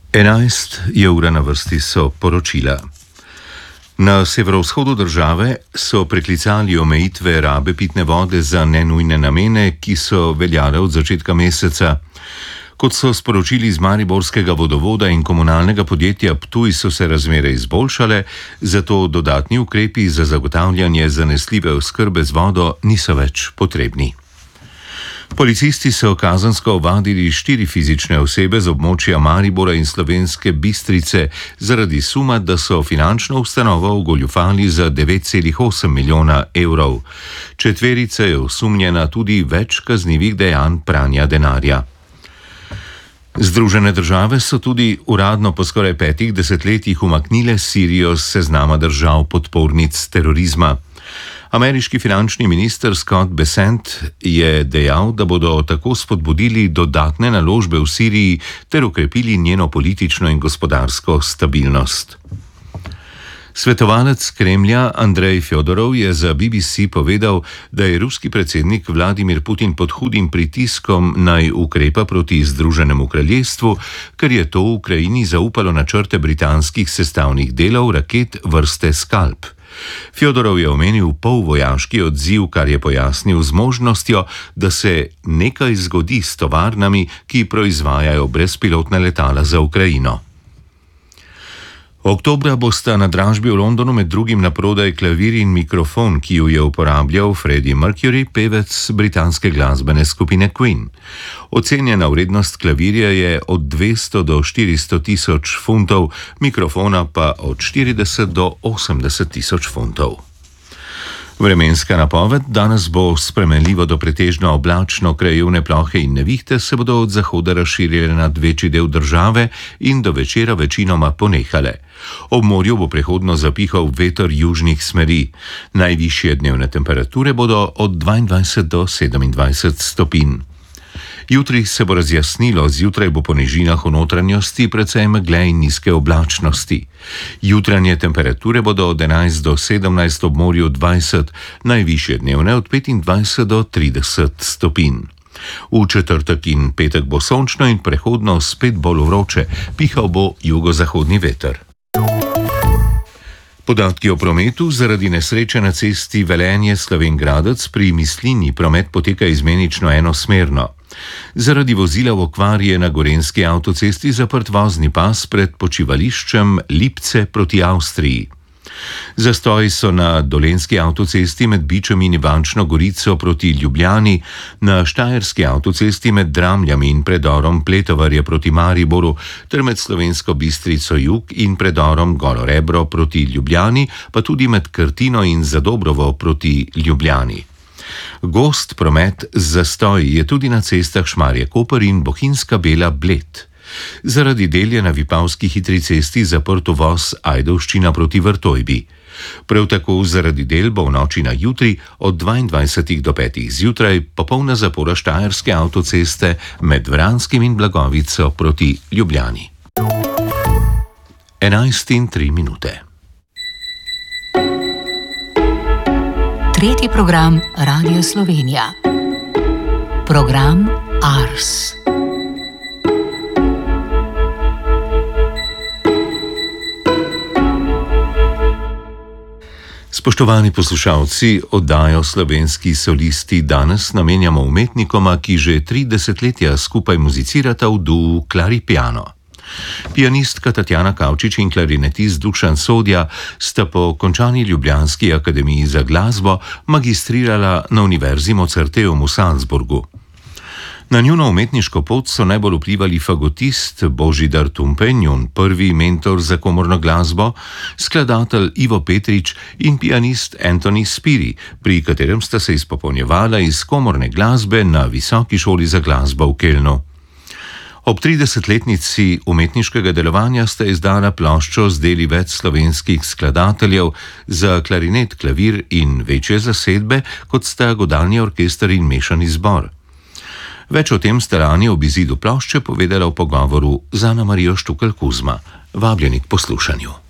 11 je ura, na vrsti so poročila. Na severovzhodu države so preklicali omejitve rabe pitne vode za nenujne namene, ki so veljale od začetka meseca. Kot so sporočili iz mariborskega vodovoda in komunalnega podjetja Ptuj, so se razmere izboljšale, zato dodatni ukrepi za zagotavljanje zanesljive oskrbe z vodo niso več potrebni. Policisti so kazensko ovadili 4 fizične osebe z območja Maribora in Slovenske Bistrice zaradi suma, da so finančno ustanovo ogoljufali za 9,8 milijona evrov. Četverica je osumljena tudi več kaznivih dejanj pranja denarja. Združene države so tudi uradno po skoraj 5 desetletjih umaknile Sirijo s seznama držav podpornic terorizma. Ameriški finančni minister Scott Bessent je dejal, da bodo tako spodbudili dodatne naložbe v Siriji ter okrepili njeno politično in gospodarsko stabilnost. Svetovalec Kremlja Andrej Fjodorov je za BBC povedal, da je ruski predsednik Vladimir Putin pod hudim pritiskom naj ukrepa proti Združenemu kraljestvu, ker je to v Ukrajini zaupalo načrte britanskih sestavnih delov raket vrste Scalp. Fjodorov je omenil polvojaški odziv, kar je pojasnil z možnostjo, da se nekaj zgodi s tovarnami, ki proizvajajo brezpilotna letala za Ukrajino. Oktobra bosta na dražbi v Londonu med drugim naprodaj klavir in mikrofon, ki ju je uporabljal Freddie Mercury, pevec britanske glasbene skupine Queen. Ocenjena vrednost klavirja je od 200 do 400 tisoč funtov, mikrofona pa od 40 do 80 tisoč funtov. Vremenska napoved: danes bo spremenljivo do pretežno oblačno, krajevne plohe in nevihte se bodo od zahoda razširile nad večji del države in do večera večinoma ponehale. Ob morju bo prehodno zapihal veter južnih smeri. Najvišje dnevne temperature bodo od 22 do 27 stopinj. Jutri se bo razjasnilo, zjutraj bo po nižinah v notranjosti precej megle in nizke oblačnosti. Jutranje temperature bodo od 11 do 17, ob morju 20, najvišje dnevne od 25 do 30 stopinj. V četrtek in petek bo sončno in prehodno spet bolj vroče, pihal bo jugozahodni veter. Podatki o prometu: zaradi nesreče na cesti Velenje-Slovenj Gradec pri Mislinji promet poteka izmenično enosmerno. Zaradi vozila v okvari je na gorenjski avtocesti zaprt vozni pas pred počivališčem Lipce proti Avstriji. Zastoji so na dolenjski avtocesti med Bičem in Ivančno Gorico proti Ljubljani, na štajerski avtocesti med Dramljami in predorom Pletovarje proti Mariboru ter med Slovensko Bistrico jug in predorom Golo Rebro proti Ljubljani, pa tudi med Krtino in Zadobrovo proti Ljubljani. Gost promet z zastoji je tudi na cestah Šmarje-Koper in Bohinjska Bela-Bled. Zaradi del je na Vipavski hitri cesti zaprt uvoz Ajdovščina proti Vrtojbi. Prav tako zaradi del bo v noči na jutri od 22 do 5 zjutraj popolna zapora štajerske avtoceste med Vranskim in Blagovico proti Ljubljani. 11:03. Tretji program Radio Slovenija. Program Ars. Spoštovani poslušalci, oddajo Slovenski solisti danes namenjamo umetnikoma, ki že 3 desetletja skupaj muzicirata v duu Klaripiano. Pianistka Tatjana Kavčič in klarinetist Dušan Sodja sta po končani ljubljanski akademiji za glasbo magistrirala na Univerzi Mozarteum v Salzburgu. Na njuno umetniško pot so najbolj vplivali fagotist Božidar Tumpe, njun prvi mentor za komorno glasbo, skladatelj Ivo Petrič in pianist Anthony Spiri, pri katerem sta se izpopolnjevala iz komorne glasbe na Visoki šoli za glasbo v Kelnu. Ob 30-letnici umetniškega delovanja sta izdala ploščo z deli več slovenskih skladateljev za klarinet, klavir in večje zasedbe, kot sta godalni orkester in mešani zbor. Več o tem sta lani ob izidu plošče povedala v pogovoru z Ana Marijo Štukelj Kuzma. Vabljeni k poslušanju.